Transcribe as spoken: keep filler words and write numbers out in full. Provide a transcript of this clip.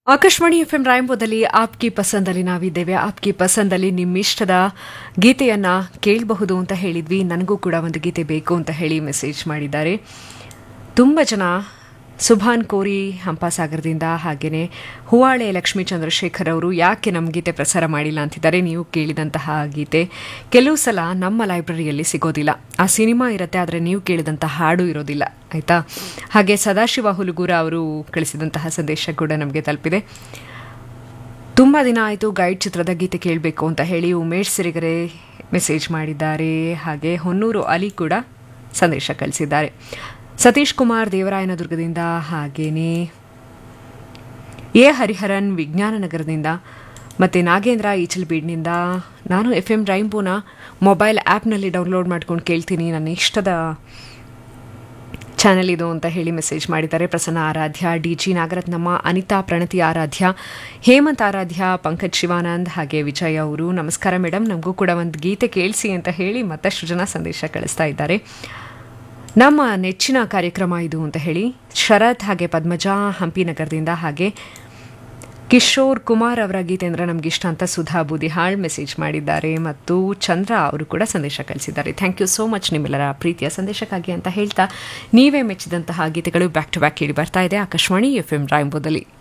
Akashvani F M ರಾಯಂಬೋದಲ್ಲಿ Aapki ಪಸಂದಲ್ಲಿ ನಾವಿದ್ದೇವೆ. ಆಪ್ಕಿ ಪಸಂದಲ್ಲಿ ನಿಮ್ಮಿಷ್ಟದ ಗೀತೆಯನ್ನ ಕೇಳಬಹುದು ಅಂತ ಹೇಳಿದ್ವಿ. ನನಗೂ ಕೂಡ ಒಂದು ಗೀತೆ ಬೇಕು ಅಂತ ಹೇಳಿ ಮೆಸೇಜ್ ಮಾಡಿದ್ದಾರೆ ತುಂಬ ಜನ. ಸುಭಾನ್ ಕೋರಿ ಹಂಪಾಸಾಗರದಿಂದ, ಹಾಗೆಯೇ ಹೂವಾಳೆ ಲಕ್ಷ್ಮೀ ಚಂದ್ರಶೇಖರ್ ಅವರು ಯಾಕೆ ನಮ್ಮ ಗೀತೆ ಪ್ರಸಾರ ಮಾಡಿಲ್ಲ ಅಂತಿದ್ದಾರೆ. ನೀವು ಕೇಳಿದಂತಹ ಗೀತೆ ಕೆಲವು ಸಲ ನಮ್ಮ ಲೈಬ್ರರಿಯಲ್ಲಿ ಸಿಗೋದಿಲ್ಲ. ಆ ಸಿನಿಮಾ ಇರುತ್ತೆ, ಆದರೆ ನೀವು ಕೇಳಿದಂತಹ ಹಾಡು ಇರೋದಿಲ್ಲ, ಆಯಿತಾ. ಹಾಗೆ ಸದಾಶಿವ ಹುಲಗೂರ ಅವರು ಕಳಿಸಿದಂತಹ ಸಂದೇಶ ಕೂಡ ನಮಗೆ ತಲುಪಿದೆ. ತುಂಬ ದಿನ ಆಯಿತು ಗೈಡ್ ಚಿತ್ರದ ಗೀತೆ ಕೇಳಬೇಕು ಅಂತ ಹೇಳಿ ಉಮೇಶ್ ಸಿರಿಗೆರೆ ಮೆಸೇಜ್ ಮಾಡಿದ್ದಾರೆ. ಹಾಗೆ ಹೊನ್ನೂರು ಅಲಿ ಕೂಡ ಸಂದೇಶ ಕಳಿಸಿದ್ದಾರೆ. ಸತೀಶ್ ಕುಮಾರ್ ದೇವರಾಯನದುರ್ಗದಿಂದ, ಹಾಗೇನೇ ಎ ಹರಿಹರನ್ ವಿಜ್ಞಾನ ನಗರದಿಂದ, ಮತ್ತು ನಾಗೇಂದ್ರ ಈಚಲ್ಬೀಡ್ನಿಂದ ನಾನು ಎಫ್ ಎಂ ರೈಂಬೋನ ಮೊಬೈಲ್ ಆ್ಯಪ್ನಲ್ಲಿ ಡೌನ್ಲೋಡ್ ಮಾಡ್ಕೊಂಡು ಕೇಳ್ತೀನಿ, ನನ್ನ ಇಷ್ಟದ ಚಾನಲ್ ಇದು ಅಂತ ಹೇಳಿ ಮೆಸೇಜ್ ಮಾಡಿದ್ದಾರೆ. ಪ್ರಸನ್ನ ಆರಾಧ್ಯ, ಡಿ ಜಿ ನಾಗರತ್ನಮ್ಮ, ಅನಿತಾ ಪ್ರಣತಿ ಆರಾಧ್ಯ, ಹೇಮಂತ್ ಆರಾಧ್ಯ, ಪಂಕಜ್ ಶಿವಾನಂದ್, ಹಾಗೆ ವಿಜಯ್ ಅವರು. ನಮಸ್ಕಾರ ಮೇಡಮ್, ನಮಗೂ ಕೂಡ ಒಂದು ಗೀತೆ ಕೇಳಿಸಿ ಅಂತ ಹೇಳಿ ಮತ್ತಷ್ಟು ಜನ ಸಂದೇಶ ಕಳಿಸ್ತಾ ಇದ್ದಾರೆ. ನಮ್ಮ ನೆಚ್ಚಿನ ಕಾರ್ಯಕ್ರಮ ಇದು ಅಂತ ಹೇಳಿ ಶರತ್ ಹಾಗೆ ಪದ್ಮಜಾ ಹಂಪಿ ನಗರದಿಂದ, ಹಾಗೆ ಕಿಶೋರ್ ಕುಮಾರ್ ಅವರ ಗೀತೆ ಅಂದರೆ ನಮಗಿಷ್ಟ ಅಂತ ಸುಧಾ ಬೂದಿಹಾಳ್ ಮೆಸೇಜ್ ಮಾಡಿದ್ದಾರೆ. ಮತ್ತು ಚಂದ್ರ ಅವರು ಕೂಡ ಸಂದೇಶ ಕಳಿಸಿದ್ದಾರೆ. ಥ್ಯಾಂಕ್ ಯು ಸೋ ಮಚ್ ನಿಮ್ಮೆಲ್ಲರ ಪ್ರೀತಿಯ ಸಂದೇಶಕ್ಕಾಗಿ ಅಂತ ಹೇಳ್ತಾ, ನೀವೇ ಮೆಚ್ಚಿದಂತಹ ಗೀತೆಗಳು ಬ್ಯಾಕ್ ಟು ಬ್ಯಾಕ್ ಕೇಳಿ ಬರ್ತಾ ಇದೆ ಆಕಾಶವಾಣಿ ಎಫ್ ಎಂ ರಾಯಂಬೋದಲ್ಲಿ.